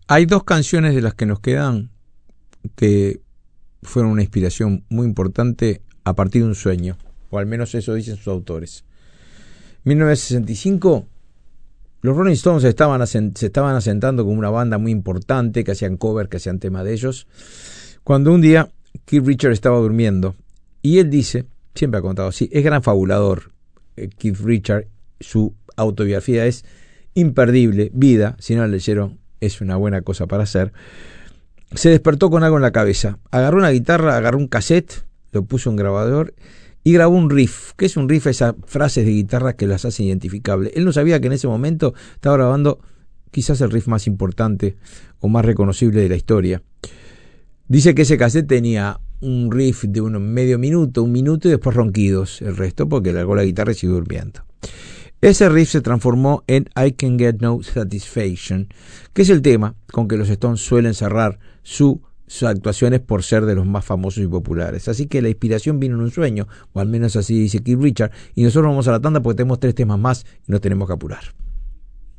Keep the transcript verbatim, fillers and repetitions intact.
Hay dos canciones de las que nos quedan que fueron una inspiración muy importante a partir de un sueño, o al menos eso dicen sus autores. mil novecientos sesenta y cinco, los Rolling Stones estaban asent- se estaban asentando como una banda muy importante, que hacían covers, que hacían temas de ellos, cuando un día Keith Richards estaba durmiendo, y él dice, siempre ha contado así, es gran fabulador, eh, Keith Richards, su autobiografía es imperdible, Vida, si no la leyeron, es una buena cosa para hacer. Se despertó con algo en la cabeza, agarró una guitarra, agarró un cassette, lo puso en grabador y grabó un riff. ¿Qué es un riff? Esas frases de guitarra que las hacen identificables. Él no sabía que en ese momento estaba grabando quizás el riff más importante o más reconocible de la historia. Dice que ese cassette tenía un riff de un medio minuto, un minuto y después ronquidos, el resto porque largó la guitarra y siguió durmiendo. Ese riff se transformó en I Can Get No Satisfaction, que es el tema con que los Stones suelen cerrar su, sus actuaciones por ser de los más famosos y populares. Así que la inspiración vino en un sueño, o al menos así dice Keith Richards, y nosotros vamos a la tanda porque tenemos tres temas más y nos tenemos que apurar.